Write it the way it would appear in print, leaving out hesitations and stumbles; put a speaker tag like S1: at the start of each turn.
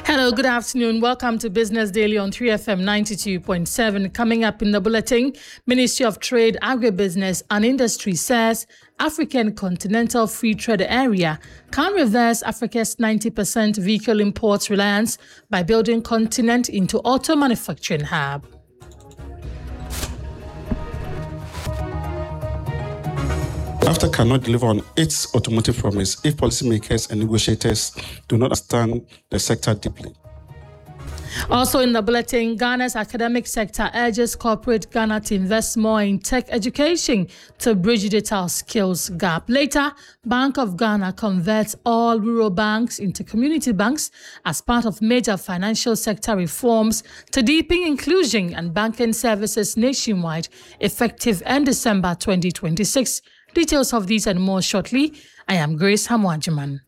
S1: Hello, good afternoon. Welcome to Business Daily on 3FM 92.7. Coming up in the bulletin, Ministry of Trade, Agribusiness and Industry says African Continental Free Trade Area can reverse Africa's 90% vehicle imports reliance by building continent into auto manufacturing hub.
S2: NAFTA cannot deliver on its automotive promise if policymakers and negotiators do not understand the sector deeply.
S1: Also in the bulletin, Ghana's academic sector urges corporate Ghana to invest more in tech education to bridge digital skills gap. Later, Bank of Ghana converts all rural banks into community banks as part of major financial sector reforms to deepen inclusion and banking services nationwide, effective in December 2026. Details of these and more shortly. I am Grace Hamwajiman.